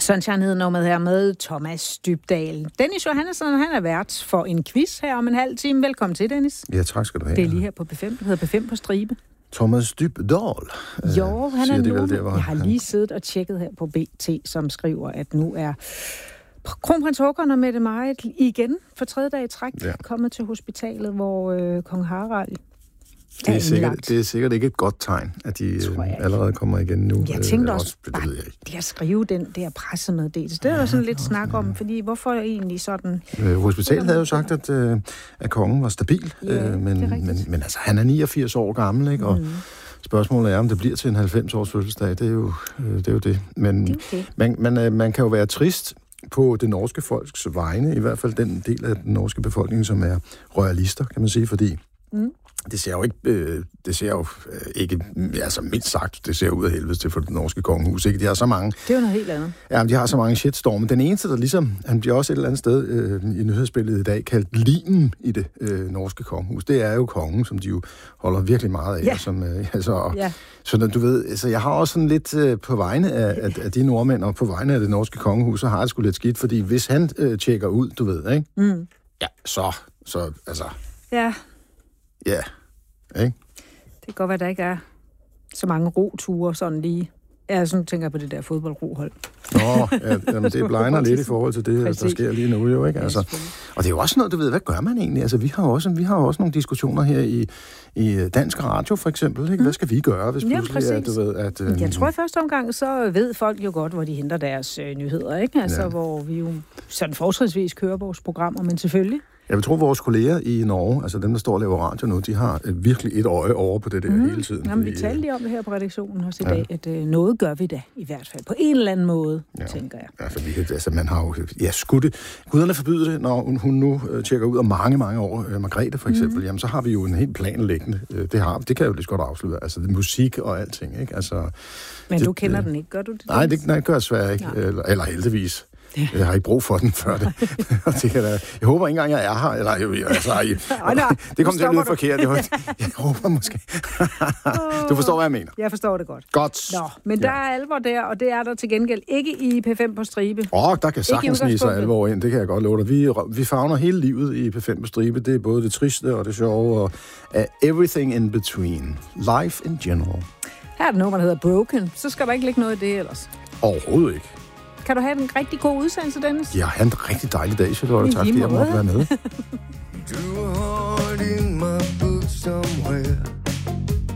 Sunshine hedder nummeret her med Thomas Dybdahl. Dennis Johannesson, han er vært for en quiz her om en halv time. Velkommen til, Dennis. Ja, tak skal du have. Det er lige her på B5. Det hedder B5 på stribe. Thomas Dybdahl. Jo, han er nu. Jeg har lige siddet og tjekket her på BT, som skriver, at nu er kronprins Håkon og Mette Marit igen for 3. dag i træk kommet til hospitalet, hvor kong Harald det er sikkert ikke et godt tegn, at de allerede kommer igen nu. Jeg tænkte også, det at skrive den der pressemeddelelse, det er jo sådan lidt snak om, fordi hvorfor egentlig sådan... Hospitalet havde jo sagt, at kongen var stabil, men altså, han er 89 år gammel, ikke? Og spørgsmålet er, om det bliver til en 90-års fødselsdag. Det er jo det. Men man kan jo være trist på det norske folks vegne, i hvert fald den del af den norske befolkning, som er royalister, kan man sige, fordi det ser jo ikke, altså mindst sagt, det ser ud af helvede til for det norske kongehus, ikke? De har så mange... Det er jo noget helt andet. Ja, de har så mange shitstorme. Den eneste, der ligesom, han bliver også et eller andet sted i nyhedsbilledet i dag, kaldt limen i det norske kongehus. Det er jo kongen, som de jo holder virkelig meget af. Ja. Så du ved, altså, jeg har også sådan lidt på vegne af de nordmænd, og på vegne af det norske kongehus, så har jeg sgu lidt skidt, fordi hvis han tjekker ud, du ved, ikke? Ja, så altså... Ja. Ja, ikke? Det kan godt være, der ikke er så mange roture sådan lige. Jeg sådan tænker på det der fodboldrohold. Jamen, det blegner lidt i forhold til det, der sker lige nu jo, ikke? Altså, og det er jo også noget, du ved, hvad gør man egentlig? Altså, vi har jo også nogle diskussioner her i Dansk Radio, for eksempel, ikke? Hvad skal vi gøre, hvis pludselig, du ved, at... Jeg tror, i første omgang, så ved folk jo godt, hvor de henter deres nyheder, ikke? Altså, hvor vi jo sådan fortrinsvis kører vores programmer, men selvfølgelig... Jeg vil tro, at vores kolleger i Norge, altså dem, der står og laver radio nu, de har virkelig et øje over på det der hele tiden. Jamen, vi talte lige om det her på redaktionen også i dag, at noget gør vi da i hvert fald. På en eller anden måde, tænker jeg. Ja, for man har jo... Ja, guderne forbyde det, når hun nu tjekker ud om mange, mange år. Margrethe for eksempel, jamen så har vi jo en helt plan liggende. Det kan jeg jo lige så godt afsløre. Altså, det musik og alting, ikke? Altså... Men du kender den ikke, gør du det? Nej, det gør jeg svært ikke. Eller heldigvis. Ja. Jeg har ikke brug for den før det. Jeg håber ikke engang, jeg er her. Eller, det kommer til at lyde forkert. Jeg håber måske. Du forstår, hvad jeg mener. Jeg forstår det godt. Godt. Men der er alvor der, og det er der til gengæld ikke i P5 på stribe. Der kan sagtens snige sig alvor ind. Det kan jeg godt love dig. Vi favner hele livet i P5 på stribe. Det er både det triste og det sjove og everything in between. Life in general. Her er det nummer, der hedder Broken. Så skal der ikke ligge noget i det ellers. Overhovedet ikke. Kan du have en rigtig god udsendelse, Dennis? Ja, have en rigtig dejlig dag, Charlotte. Tak fordi jeg måtte være med.